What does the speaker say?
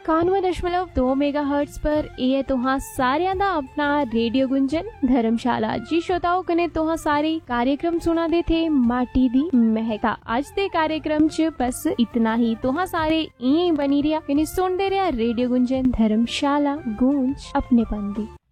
91.2 megahertz पर ये तुहा सारियां दा अपना रेडियो गुंजन धर्मशाला। जी श्रोताओ कने तुहा सारे कार्यक्रम सुना दे थे माटी दी महका। आज दे कार्यक्रम च बस इतना ही। तुहा सारे यहीं बनी रिया कने सुनदे रिया रेडियो गुंजन धर्मशाला, गूंज अपने पंदी।